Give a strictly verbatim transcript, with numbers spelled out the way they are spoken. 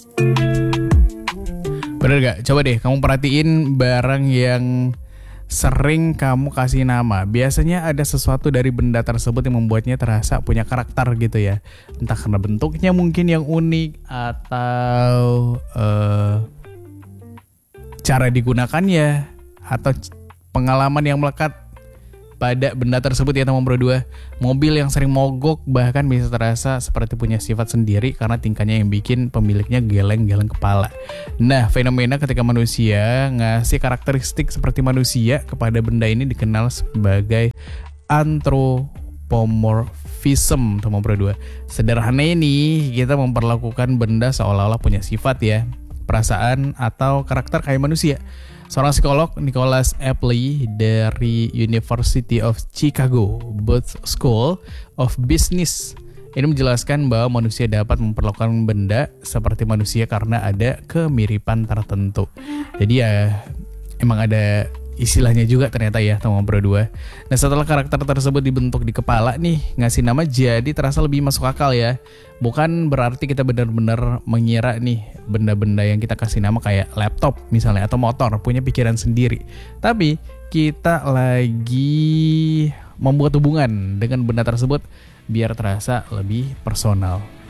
Bener gak? Coba deh kamu perhatiin barang yang sering kamu kasih nama. Biasanya ada sesuatu dari benda tersebut yang membuatnya terasa punya karakter gitu ya. Entah karena bentuknya mungkin yang unik, atau uh, cara digunakannya, atau pengalaman yang melekat pada benda tersebut ya teman berdua. Mobil yang sering mogok bahkan bisa terasa seperti punya sifat sendiri karena tingkahnya yang bikin pemiliknya geleng-geleng kepala. Nah, fenomena ketika manusia ngasih karakteristik seperti manusia kepada benda ini dikenal sebagai anthropomorphism teman berdua. Sederhana ini, kita memperlakukan benda seolah-olah punya sifat ya, perasaan atau karakter kayak manusia. Seorang psikolog, Nicholas Epley dari University of Chicago Booth School of Business, ini menjelaskan bahwa manusia dapat memperlakukan benda seperti manusia karena ada kemiripan tertentu. Jadi ya emang ada istilahnya juga ternyata ya teman berdua. Nah, setelah karakter tersebut dibentuk di kepala nih, ngasih nama jadi terasa lebih masuk akal ya. Bukan berarti kita benar-benar mengira nih benda-benda yang kita kasih nama kayak laptop misalnya atau motor punya pikiran sendiri. Tapi kita lagi membuat hubungan dengan benda tersebut biar terasa lebih personal.